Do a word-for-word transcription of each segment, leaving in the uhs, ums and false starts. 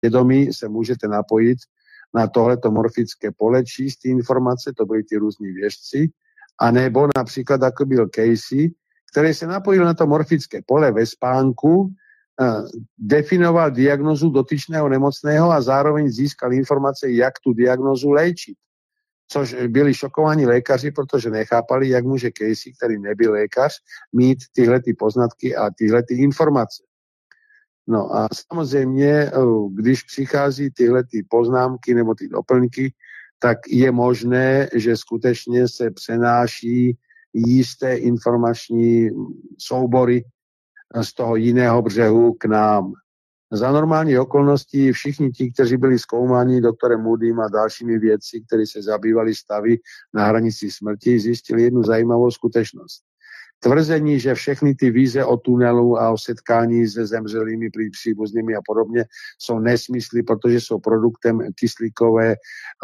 vědomí se můžete napojit na tohleto morfické pole, číst ty informace, to byli ty různí věžci, anebo například jako byl Casey, který se napojil na to morfické pole ve spánku, eh, definoval diagnozu dotyčného nemocného a zároveň získal informace, jak tu diagnozu léčit. Což byli šokovaní lékaři, protože nechápali, jak může Casey, který nebyl lékař, mít tyhle ty poznatky a tyhle ty informace. No a samozřejmě, když přichází tyhle ty poznámky nebo ty doplňky, tak je možné, že skutečně se přenáší jisté informační soubory z toho jiného břehu k nám. Za normální okolností všichni ti, kteří byli zkoumáni doktorem Moodym a dalšími vědci, kteří se zabývali stavy na hranici smrti, zjistili jednu zajímavou skutečnost. Tvrzení, že všechny ty víze o tunelu a o setkání se zemřelými příbuznými a podobně jsou nesmysly, protože jsou produktem kyslíkového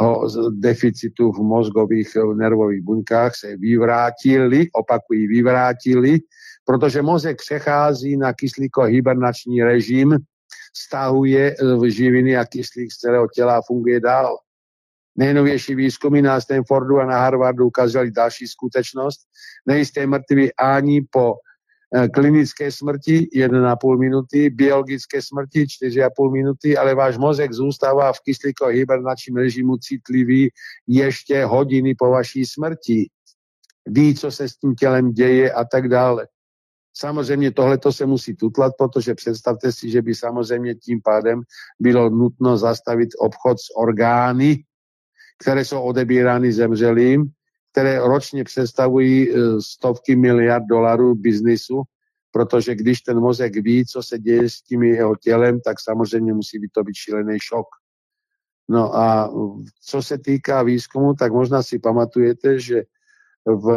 deficitu v mozgových nervových buňkách, se vyvrátili, opakují, vyvrátili, protože mozek přechází na kyslíko-hibernační režim, stahuje živiny a kyslík z celého těla a funguje dál. Nejnovější výzkumy na Stanfordu a na Harvardu ukázali další skutečnost. Nejste mrtví ani po e, klinické smrti jedna a půl minuty, biologické smrti čtyři a půl minuty, ale váš mozek zůstává v kyslíko-hibernačním režimu citlivý ještě hodiny po vaší smrti. Ví, co se s tím tělem děje a tak dále. Samozřejmě tohleto se musí tutlat, protože představte si, že by samozřejmě tím pádem bylo nutno zastavit obchod s orgány, které jsou odebírány zemřelým, které ročně představují stovky miliard dolarů biznisu, protože když ten mozek ví, co se děje s tím jeho tělem, tak samozřejmě musí být to být šílený šok. No a co se týká výzkumu, tak možná si pamatujete, že v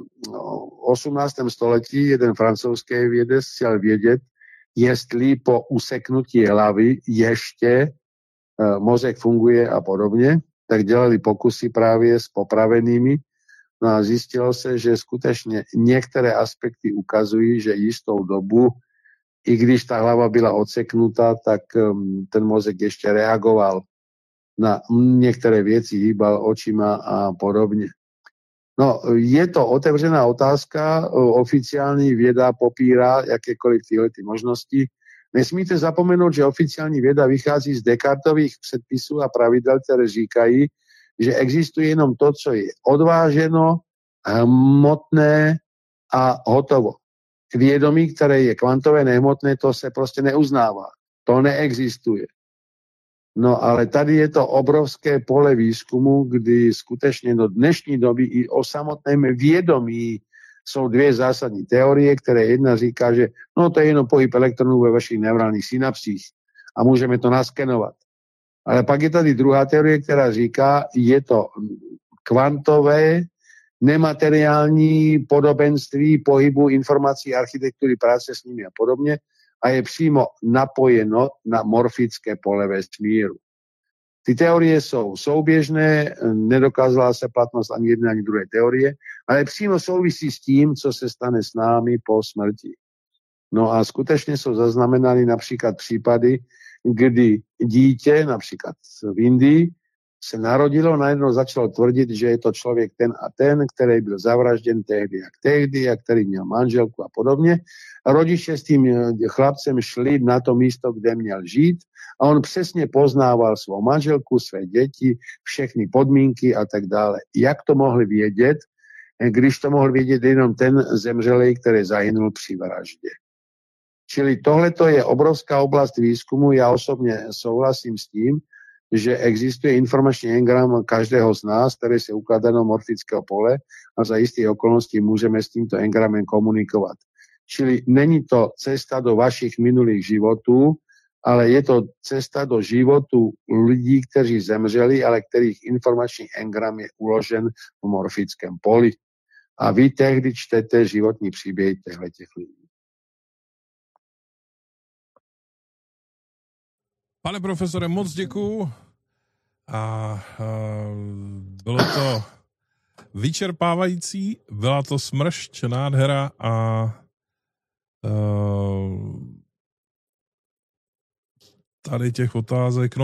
osmnáctém století jeden francouzský vědec chtěl vědět, jestli po useknutí hlavy ještě mozek funguje a podobně, tak dělali pokusy právě s popravenými. No a zjistilo se, že skutečně některé aspekty ukazují, že jistou dobu, i když ta hlava byla odseknutá, tak ten mozek ještě reagoval na některé věci, hýbal očima a podobně. No, je to otevřená otázka, oficiální věda popírá jakékoliv tyhle ty možnosti. Nesmíte zapomenout, že oficiální věda vychází z Descartových předpisů a pravidel, které říkají, že existuje jenom to, co je odváženo, hmotné a hotovo. Vědomí, které je kvantové, nehmotné, to se prostě neuznává. To neexistuje. No ale tady je to obrovské pole výzkumu, kdy skutečně do dnešní doby i o samotném vědomí jsou dvě zásadní teorie, které jedna říká, že no to je jenom pohyb elektronů ve vašich neurálních synapsích a můžeme to naskenovat. Ale pak je tady druhá teorie, která říká, je to kvantové, nemateriální podobenství pohybu informací, architektury, práce s nimi a podobně a je přímo napojeno na morfické pole vesmíru. Ty teorie jsou souběžné, nedokázala se platnost ani jedné, ani druhé teorie, ale přímo souvisí s tím, co se stane s námi po smrti. No a skutečně jsou zaznamenány například případy, kdy dítě, například v Indii, se narodilo, najednou začalo tvrdit, že je to člověk ten a ten, který byl zavražděn tehdy jak tehdy, a který měl manželku a podobně. A rodiče s tím chlapcem šli na to místo, kde měl žít a on přesně poznával svou manželku, své děti, všechny podmínky a tak dále. Jak to mohli vědět, když to mohl vědět jenom ten zemřelý, který zahynul při vraždě. Čili tohleto je obrovská oblast výzkumu. Já osobně souhlasím s tím, že existuje informační engram každého z nás, který se ukládá do morfického pole a za jistých okolností můžeme s tímto engramem komunikovat. Čili není to cesta do vašich minulých životů, ale je to cesta do životu lidí, kteří zemřeli, ale kterých informační engram je uložen v morfickém poli. A vy tehdy čtete životní příběh těchto lidí. Pane profesore, moc děkuju. A, a bylo to vyčerpávající, byla to smršť, nádhera a, a tady těch otázek. No,